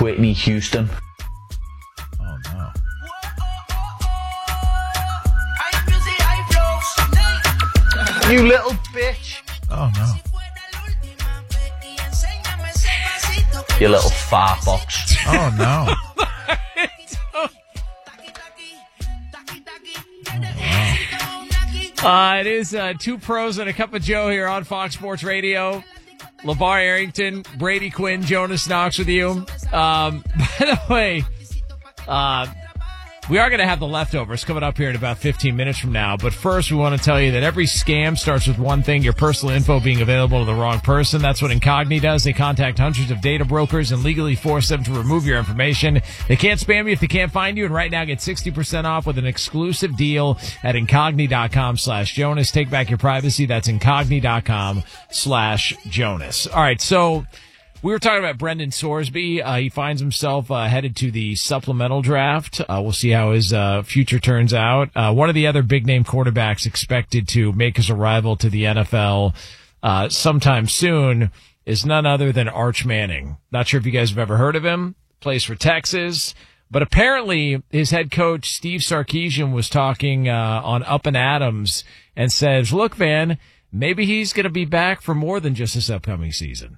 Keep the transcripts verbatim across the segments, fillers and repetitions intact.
Whitney Houston. Oh, no. You little bitch. Oh, no. You little fart box. Oh, no. Uh, it is uh, two pros and a cup of Joe here on Fox Sports Radio. LeVar Arrington, Brady Quinn, Jonas Knox with you. Um, by the way, uh, we are going to have the leftovers coming up here in about fifteen minutes from now. But first, we want to tell you that every scam starts with one thing: your personal info being available to the wrong person. That's what Incogni does. They contact hundreds of data brokers and legally force them to remove your information. They can't spam you if they can't find you. And right now, get sixty percent off with an exclusive deal at Incogni.com slash Jonas. Take back your privacy. That's Incogni.com slash Jonas. All right, so we were talking about Brendan Sorsby. Uh, he finds himself uh, headed to the supplemental draft. Uh, we'll see how his uh, future turns out. Uh, one of the other big-name quarterbacks expected to make his arrival to the N F L uh, sometime soon is none other than Arch Manning. Not sure if you guys have ever heard of him. Plays for Texas. But apparently his head coach, Steve Sarkisian, was talking uh, on Up and Adams and says, look, man, maybe he's going to be back for more than just this upcoming season.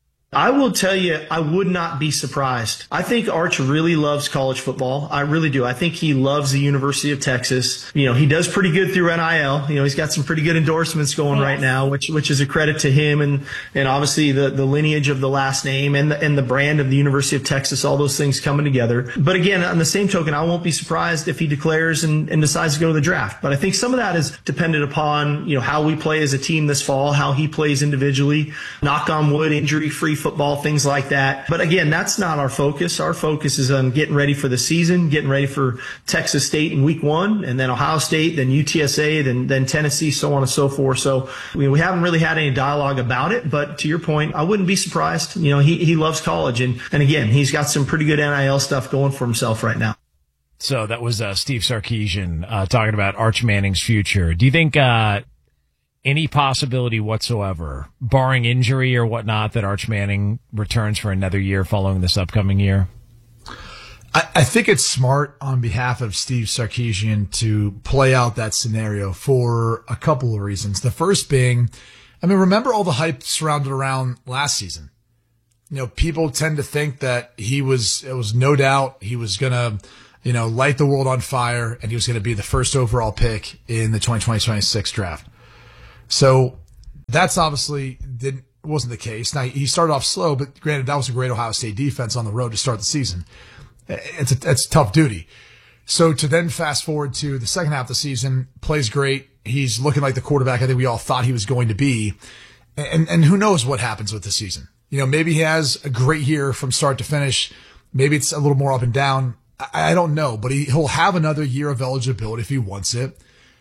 I will tell you, I would not be surprised. I think Arch really loves college football. I really do. I think he loves the University of Texas. You know, he does pretty good through N I L. You know, he's got some pretty good endorsements going right now, which which is a credit to him and and obviously the the lineage of the last name and the and the brand of the University of Texas. All those things coming together. But again, on the same token, I won't be surprised if he declares and, and decides to go to the draft. But I think some of that is dependent upon you know how we play as a team this fall, how he plays individually. Knock on wood, injury-free football, things like that. But again, that's not our focus. Our focus is on getting ready for the season, getting ready for Texas State in week one, and then Ohio State, then U T S A, then then Tennessee, so on and so forth. So we, we haven't really had any dialogue about it. But to your point, I wouldn't be surprised. You know, he, he loves college. And, and again, he's got some pretty good N I L stuff going for himself right now. So that was uh, Steve Sarkisian uh, talking about Arch Manning's future. Do you think uh, any possibility whatsoever, barring injury or whatnot, that Arch Manning returns for another year following this upcoming year? I, I think it's smart on behalf of Steve Sarkisian to play out that scenario for a couple of reasons. The first being, I mean, remember all the hype surrounded around last season. You know, people tend to think that he was, it was no doubt he was going to, you know, light the world on fire and he was going to be the first overall pick in the twenty twenty-six draft. So that's obviously didn't wasn't the case. Now he started off slow, but granted that was a great Ohio State defense on the road to start the season. It's a, it's a tough duty. So to then fast forward to the second half of the season, plays great. He's looking like the quarterback I think we all thought he was going to be. And and who knows what happens with the season. You know, maybe he has a great year from start to finish. Maybe it's a little more up and down. I, I don't know, but he, he'll have another year of eligibility if he wants it.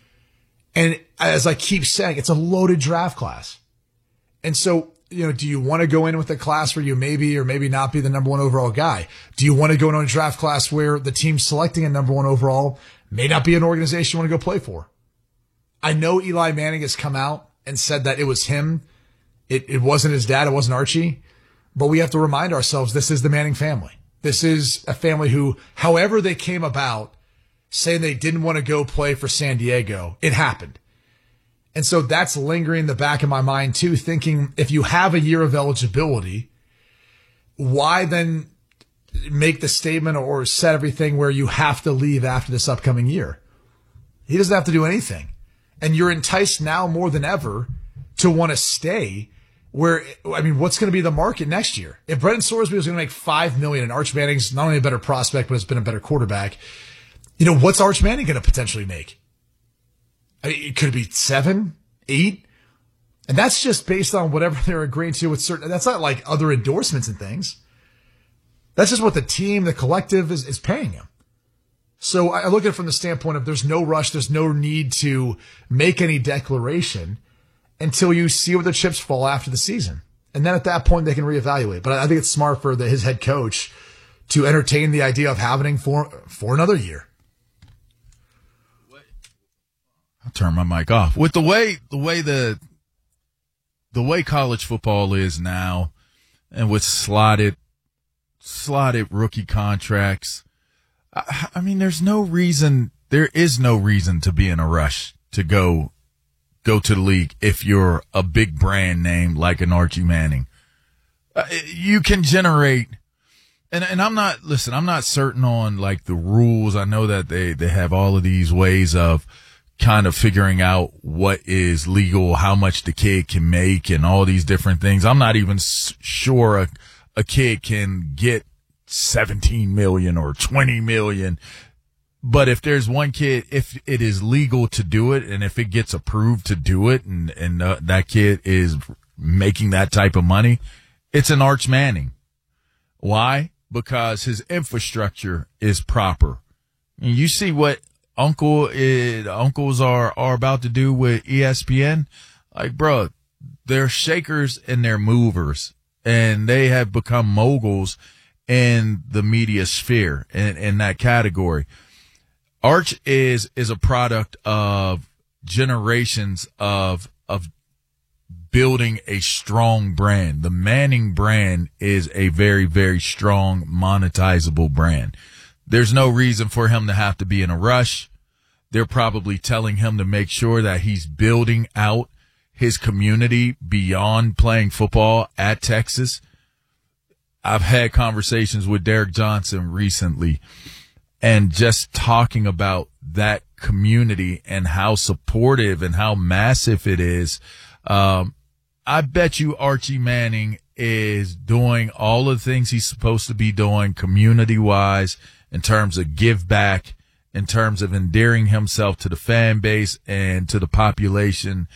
And as I keep saying, it's a loaded draft class. And so, you know, do you want to go in with a class where you maybe or maybe not be the number one overall guy? Do you want to go in on a draft class where the team selecting a number one overall may not be an organization you want to go play for? I know Eli Manning has come out and said that it was him. It, it wasn't his dad. It wasn't Archie. But we have to remind ourselves this is the Manning family. This is a family who, however they came about, saying they didn't want to go play for San Diego, it happened. And so that's lingering in the back of my mind too, thinking if you have a year of eligibility, why then make the statement or set everything where you have to leave after this upcoming year? He doesn't have to do anything. And you're enticed now more than ever to want to stay where, I mean, what's going to be the market next year? If Brendan Sorsby was going to make five million dollars and Arch Manning's not only a better prospect, but has been a better quarterback, you know, what's Arch Manning going to potentially make? I mean, it could be seven, eight. And that's just based on whatever they're agreeing to with certain, that's not like other endorsements and things. That's just what the team, the collective is, is paying him. So I look at it from the standpoint of there's no rush. There's no need to make any declaration until you see where the chips fall after the season. And then at that point, they can reevaluate. But I think it's smart for the, his head coach to entertain the idea of having for, for another year. I'll turn my mic off. With the way, the way the, the way college football is now and with slotted slotted rookie contracts. I, I mean, there's no reason, there is no reason to be in a rush to go, go to the league if you're a big brand name like an Archie Manning. Uh, you can generate, and, and I'm not, listen, I'm not certain on like the rules. I know that they, they have all of these ways of kind of figuring out what is legal, how much the kid can make and all these different things. I'm not even s- sure a, a kid can get seventeen million or twenty million. But if there's one kid, if it is legal to do it and if it gets approved to do it and, and uh, that kid is making that type of money, it's an Arch Manning. Why? Because his infrastructure is proper. And you see what uncle is, uncles are, are about to do with E S P N. Like, bro, they're shakers and they're movers, and they have become moguls in the media sphere in, in that category. Arch is, is a product of generations of, of building a strong brand. The Manning brand is a very, very strong monetizable brand. There's no reason for him to have to be in a rush. They're probably telling him to make sure that he's building out his community beyond playing football at Texas. I've had conversations with Derek Johnson recently and just talking about that community and how supportive and how massive it is. Um, I bet you Archie Manning is doing all of the things he's supposed to be doing community-wise in terms of give back, in terms of endearing himself to the fan base and to the population,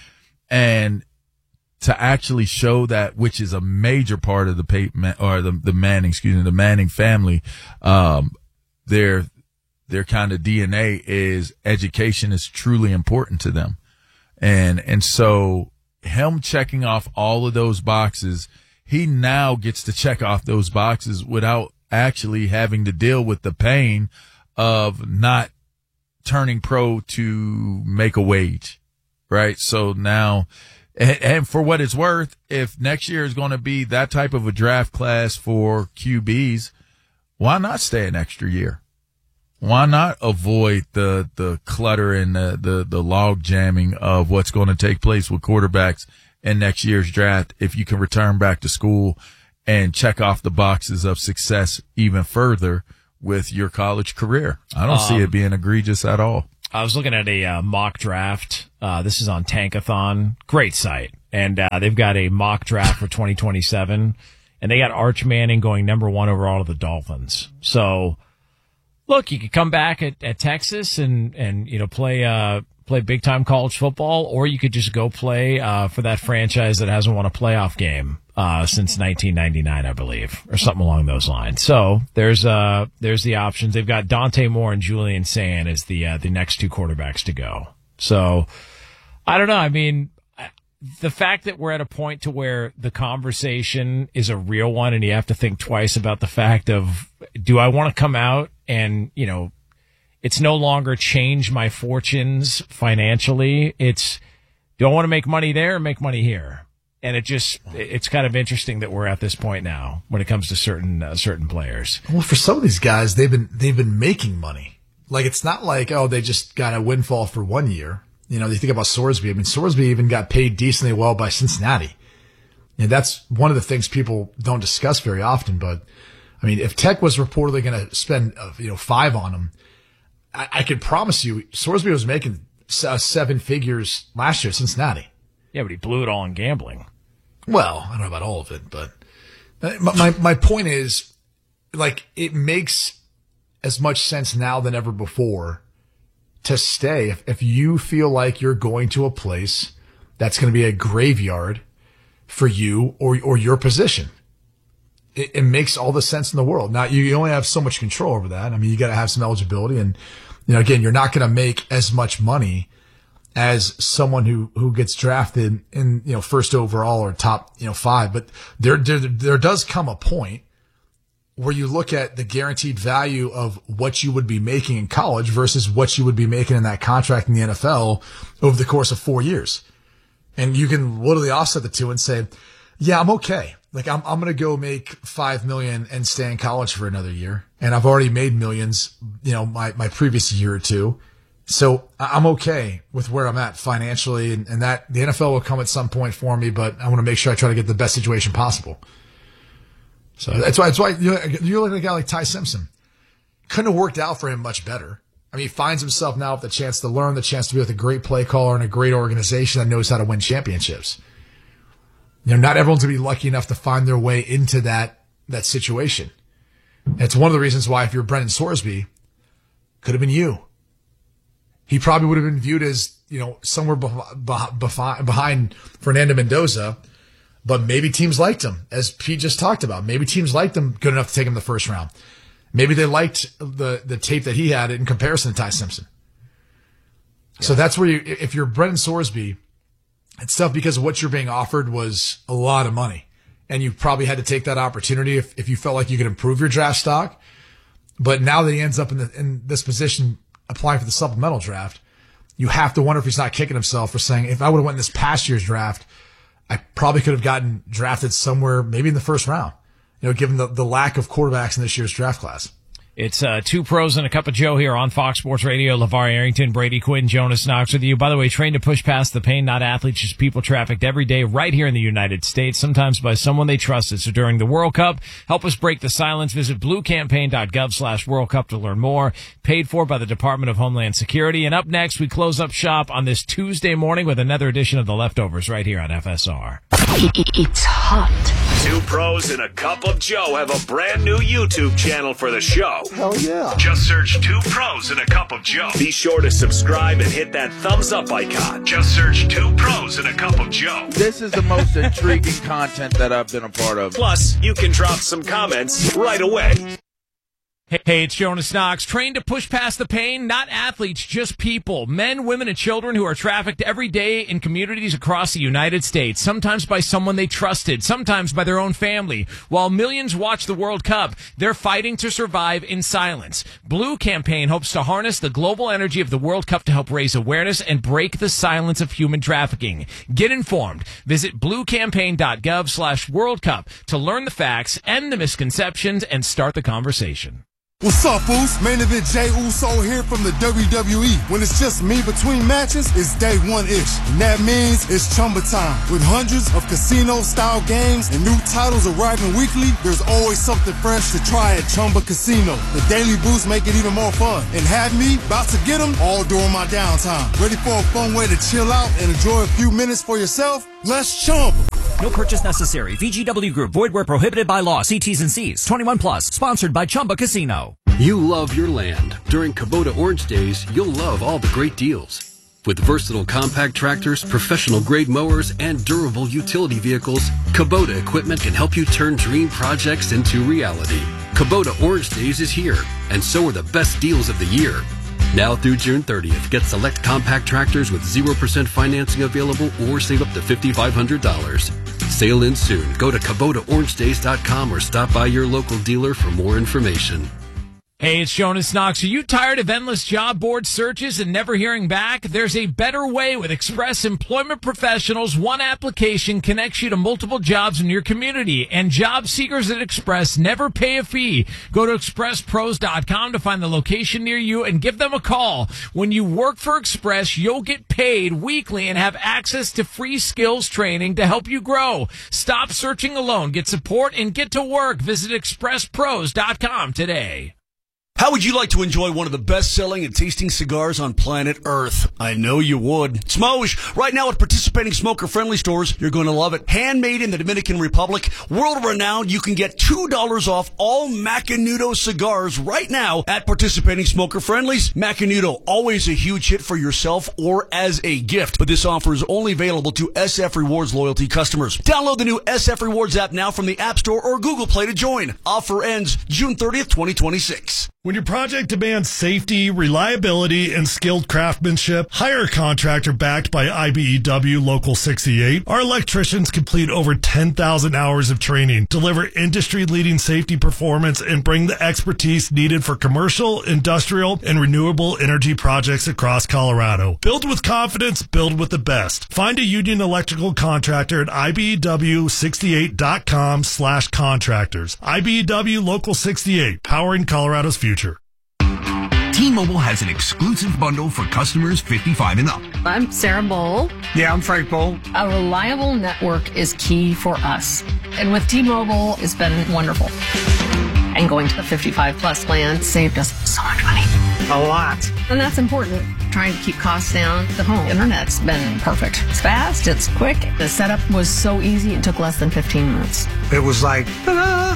and to actually show that, which is a major part of the pay, or the, the Manning, excuse me, the Manning family, um, their, their kind of D N A is education is truly important to them. And, and so him checking off all of those boxes, he now gets to check off those boxes without actually having to deal with the pain of not turning pro to make a wage. Right. So now, And, and for what it's worth, if next year is going to be that type of a draft class for Q Bs, why not stay an extra year? Why not avoid the, the clutter and the, the, the log jamming of what's going to take place with quarterbacks in next year's draft if you can return back to school and check off the boxes of success even further with your college career? I don't um, see it being egregious at all. I was looking at a uh, mock draft. Uh, this is on Tankathon. Great site. And uh, they've got a mock draft for twenty twenty-seven. And they got Arch Manning going number one overall to the Dolphins. So, look, you could come back at, at Texas and, and, you know, play, uh, play big time college football, or you could just go play, uh, for that franchise that hasn't won a playoff game, uh, since nineteen ninety-nine, I believe, or something along those lines. So there's, uh, there's the options. They've got Dante Moore and Julian Sand as the, uh, the next two quarterbacks to go. So I don't know. I mean, the fact that we're at a point to where the conversation is a real one and you have to think twice about the fact of, do I want to come out and, you know, it's no longer change my fortunes financially. It's, do I want to make money there or make money here? And it just, it's kind of interesting that we're at this point now when it comes to certain, uh, certain players. Well, for some of these guys, they've been, they've been making money. Like, it's not like, oh, they just got a windfall for one year. You know, you think about Sorsby. I mean, Sorsby even got paid decently well by Cincinnati. And that's one of the things people don't discuss very often. But I mean, if Tech was reportedly going to spend, uh, you know, five on him, I, I could promise you Sorsby was making uh, seven figures last year at Cincinnati. Yeah, but he blew it all in gambling. Well, I don't know about all of it, but my, my, my point is, like, it makes as much sense now than ever before to stay. If, if you feel like you're going to a place that's going to be a graveyard for you or, or your position, it, it makes all the sense in the world. Now, you, you only have so much control over that. I mean, you got to have some eligibility, and, you know, again, you're not going to make as much money as someone who, who gets drafted in, you know, first overall or top, you know, five. But there, there, there does come a point where you look at the guaranteed value of what you would be making in college versus what you would be making in that contract in the N F L over the course of four years. And you can literally offset the two and say, yeah, I'm okay. Like I'm, I'm going to go make five million and stay in college for another year. And I've already made millions, you know, my, my previous year or two. So I'm okay with where I'm at financially, and, and that the N F L will come at some point for me, but I want to make sure I try to get the best situation possible. So that's why, that's why you're, you're looking at a guy like Ty Simpson. Couldn't have worked out for him much better. I mean, he finds himself now with the chance to learn, the chance to be with a great play caller and a great organization that knows how to win championships. You know, not everyone's going to be lucky enough to find their way into that, that situation. And it's one of the reasons why if you're Brendan Sorsby, could have been you. He probably would have been viewed as, you know, somewhere behind, behind Fernando Mendoza, but maybe teams liked him, as Pete just talked about. Maybe teams liked him good enough to take him the first round. Maybe they liked the, the tape that he had in comparison to Ty Simpson. Yeah. So that's where you, if you're Brendan Sorsby, it's tough because what you're being offered was a lot of money. And you probably had to take that opportunity if, if you felt like you could improve your draft stock. But now that he ends up in, the, in this position applying for the supplemental draft, you have to wonder if he's not kicking himself for saying, if I would have went in this past year's draft, I probably could have gotten drafted somewhere, maybe in the first round, you know, given the, the lack of quarterbacks in this year's draft class. It's uh, two pros and a cup of Joe here on Fox Sports Radio. LeVar Arrington, Brady Quinn, Jonas Knox with you. By the way, trained to push past the pain, not athletes, just people trafficked every day right here in the United States, sometimes by someone they trusted. So during the World Cup, help us break the silence. Visit bluecampaign.gov slash World Cup to learn more. Paid for by the Department of Homeland Security. And up next, we close up shop on this Tuesday morning with another edition of The Leftovers right here on F S R. It's hot. Two pros and a cup of Joe have a brand new YouTube channel for the show. Hell yeah. Just search Two Pros and a Cup of Joe. Be sure to subscribe and hit that thumbs up icon. Just search Two Pros and a Cup of Joe. This is the most intriguing content that I've been a part of. Plus, you can drop some comments right away. Hey, it's Jonas Knox. Trained to push past the pain, not athletes, just people. Men, women, and children who are trafficked every day in communities across the United States, sometimes by someone they trusted, sometimes by their own family. While millions watch the World Cup, they're fighting to survive in silence. Blue Campaign hopes to harness the global energy of the World Cup to help raise awareness and break the silence of human trafficking. Get informed. Visit bluecampaign.gov slash World Cup to learn the facts, end the misconceptions, and start the conversation. What's up, Foos? Main event Jay Uso here from the W W E. When it's just me between matches, it's day one-ish. And that means it's Chumba time. With hundreds of casino-style games and new titles arriving weekly, there's always something fresh to try at Chumba Casino. The daily boosts make it even more fun. And have me about to get them all during my downtime. Ready for a fun way to chill out and enjoy a few minutes for yourself? Let's Chumba. No purchase necessary. V G W Group. Void where prohibited by law. See T's and C's. twenty-one plus. Sponsored by Chumba Casino. You love your land. During Kubota Orange Days, you'll love all the great deals. With versatile compact tractors, professional-grade mowers, and durable utility vehicles, Kubota equipment can help you turn dream projects into reality. Kubota Orange Days is here, and so are the best deals of the year. Now through June thirtieth, get select compact tractors with zero percent financing available or save up to five thousand five hundred dollars. Sail in soon. Go to Kubota Orange Days dot com or stop by your local dealer for more information. Hey, it's Jonas Knox. Are you tired of endless job board searches and never hearing back? There's a better way with Express Employment Professionals. One application connects you to multiple jobs in your community, and job seekers at Express never pay a fee. Go to express pros dot com to find the location near you and give them a call. When you work for Express, you'll get paid weekly and have access to free skills training to help you grow. Stop searching alone. Get support and get to work. Visit express pros dot com today. How would you like to enjoy one of the best-selling and tasting cigars on planet Earth? I know you would. Smosh! Right now at participating smoker-friendly stores, you're going to love it. Handmade in the Dominican Republic, world-renowned, you can get two dollars off all Macanudo cigars right now at participating smoker-friendlies. Macanudo, always a huge hit for yourself or as a gift, but this offer is only available to S F Rewards loyalty customers. Download the new S F Rewards app now from the App Store or Google Play to join. Offer ends June thirtieth, twenty twenty-six. When your project demands safety, reliability, and skilled craftsmanship, hire a contractor backed by I B E W Local sixty-eight. Our electricians complete over ten thousand hours of training, deliver industry-leading safety performance, and bring the expertise needed for commercial, industrial, and renewable energy projects across Colorado. Build with confidence, build with the best. Find a Union Electrical contractor at I B E W sixty-eight dot com slash contractors. I B E W Local sixty-eight, powering Colorado's future. T-Mobile has an exclusive bundle for customers fifty-five and up. I'm Sarah Bowl. Yeah, I'm Frank Bowl. A reliable network is key for us. And with T-Mobile, it's been wonderful. And going to the fifty-five plus plan saved us so much money. A lot. And that's important. Trying to keep costs down. The home internet's been perfect. It's fast, it's quick. The setup was so easy, it took less than fifteen minutes. It was like, ta-da!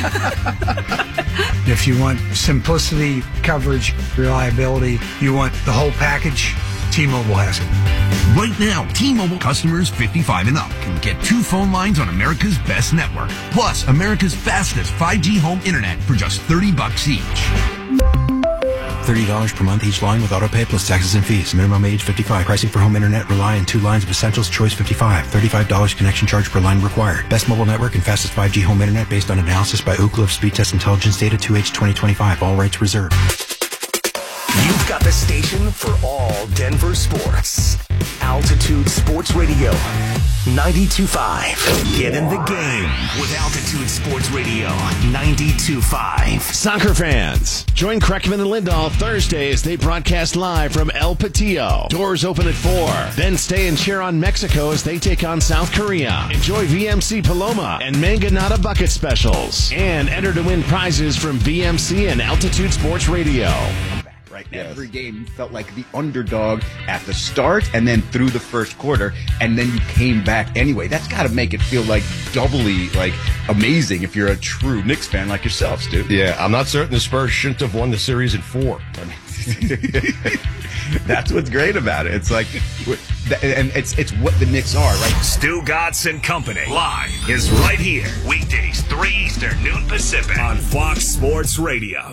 If you want simplicity, coverage, reliability, you want the whole package, T-Mobile has it. Right now, T-Mobile customers fifty-five and up can get two phone lines on America's best network, plus America's fastest five G home internet for just thirty bucks each. thirty dollars per month each line with autopay plus taxes and fees. Minimum age fifty-five. Pricing for home internet rely on two lines of Essentials Choice fifty-five. thirty-five dollars connection charge per line required. Best mobile network and fastest five G home internet based on analysis by Ookla of Speed Test Intelligence Data two H twenty twenty-five. All rights reserved. You've got the station for all Denver sports. Altitude Sports Radio, ninety-two point five. Get in the game with Altitude Sports Radio, ninety-two point five. Soccer fans, join Kreckman and Lindahl Thursday as they broadcast live from El Patillo. Doors open at four. Then stay and cheer on Mexico as they take on South Korea. Enjoy V M C Paloma and Manganata bucket specials. And enter to win prizes from V M C and Altitude Sports Radio. Right? Yes. Every game you felt like the underdog at the start and then through the first quarter, and then you came back anyway. That's got to make it feel like doubly like amazing if you're a true Knicks fan like yourself, Stu. Yeah, I'm not certain the Spurs shouldn't have won the series in four. I mean, that's what's great about it. It's like, and it's it's what the Knicks are, right? Stu Gatz and Company live is right here, weekdays three Eastern, noon Pacific on Fox Sports Radio.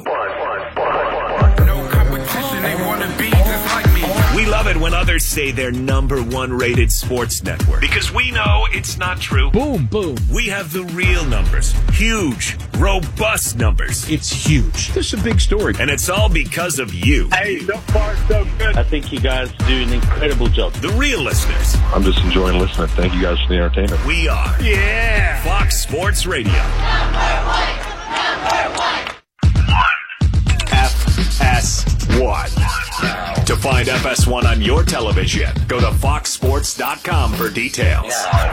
We love it when others say they're number one rated sports network because we know it's not true. Boom, boom. We have the real numbers. Huge, robust numbers. It's huge. This is a big story. And it's all because of you. Hey, so far so good. I think you guys do an incredible job. The real listeners. I'm just enjoying listening. Thank you guys for the entertainment. We are. Yeah. Fox Sports Radio. Number one. Number one. F S one. To find F S one on your television, go to fox sports dot com for details.